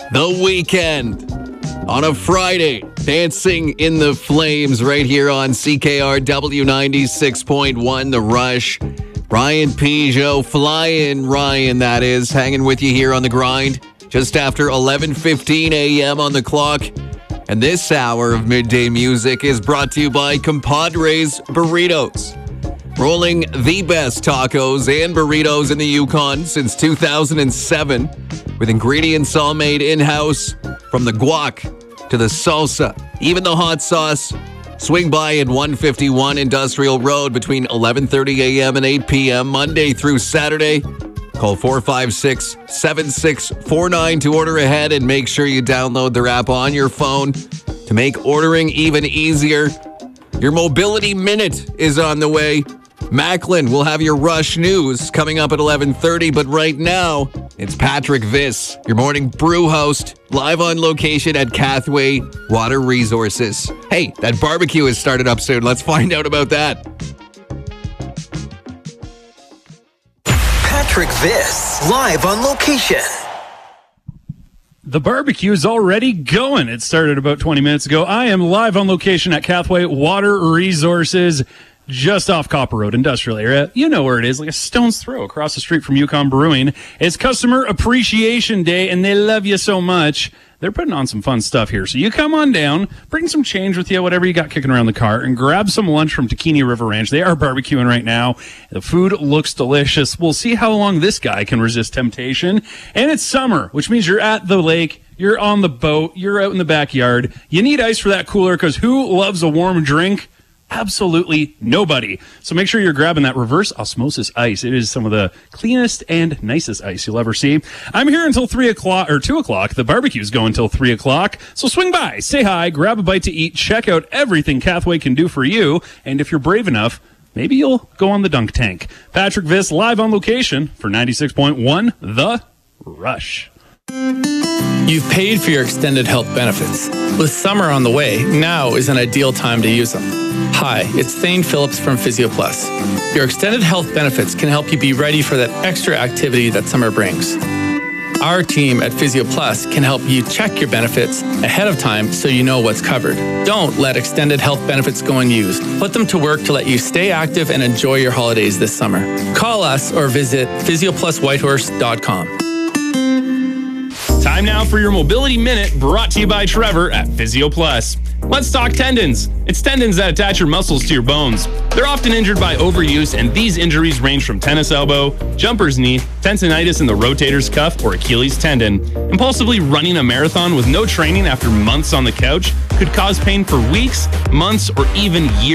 The Weekend on a Friday, dancing in the flames right here on CKR W96.1 The Rush. Ryan Peugeot, flying Ryan, that is, hanging with you here on the grind just after 11:15 a.m. on the clock. And this hour of midday music is brought to you by Compadres Burritos. Rolling the best tacos and burritos in the Yukon since 2007, with ingredients all made in-house, from the guac to the salsa, even the hot sauce. Swing by at 151 Industrial Road between 11:30 a.m. and 8 p.m. Monday through Saturday. Call 456-7649 to order ahead, and make sure you download their app on your phone to make ordering even easier. Your Mobility Minute is on the way. Macklin will have your Rush News coming up at 11:30, but right now, it's Patrick Viss, your morning brew host, live on location at Cathway Water Resources. Hey, that barbecue has started up soon. Let's find out about that. Patrick Viss, live on location. The barbecue is already going. It started about 20 minutes ago. I am live on location at Cathway Water Resources, just off Copper Road, industrial area. You know where it is, like a stone's throw across the street from Yukon Brewing. It's Customer Appreciation Day, and they love you so much. They're putting on some fun stuff here. So you come on down, bring some change with you, whatever you got kicking around the car, and grab some lunch from Taquini River Ranch. They are barbecuing right now. The food looks delicious. We'll see how long this guy can resist temptation. And it's summer, which means you're at the lake, you're on the boat, you're out in the backyard. You need ice for that cooler, because who loves a warm drink? Absolutely nobody. So make sure you're grabbing that reverse osmosis ice. It is some of the cleanest and nicest ice you'll ever see. I'm here until 3 o'clock or 2 o'clock. The barbecue's going until 3 o'clock. So swing by, say hi, grab a bite to eat, check out everything Cathway can do for you. And if you're brave enough, maybe you'll go on the dunk tank. Patrick Viss, live on location for 96.1 The Rush. You've paid for your extended health benefits. With summer on the way, now is an ideal time to use them. Hi, it's Thane Phillips from PhysioPlus. Your extended health benefits can help you be ready for that extra activity that summer brings. Our team at PhysioPlus can help you check your benefits ahead of time so you know what's covered. Don't let extended health benefits go unused. Put them to work to let you stay active and enjoy your holidays this summer. Call us or visit physiopluswhitehorse.com. Time now for your Mobility Minute, brought to you by Trevor at PhysioPlus. Let's talk tendons. It's tendons that attach your muscles to your bones. They're often injured by overuse, and these injuries range from tennis elbow, jumper's knee, tendonitis in the rotator's cuff, or Achilles tendon. Impulsively running a marathon with no training after months on the couch could cause pain for weeks, months, or even years.